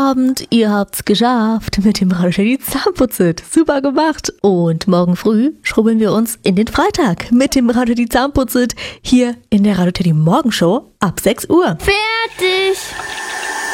Abend, ihr habt's geschafft mit dem Radio Teddy Zahnputzit. Super gemacht. Und morgen früh schrubbeln wir uns in den Freitag mit dem Radio Teddy Zahnputzit hier in der Radio Teddy Morgenshow ab 6 Uhr. Fertig!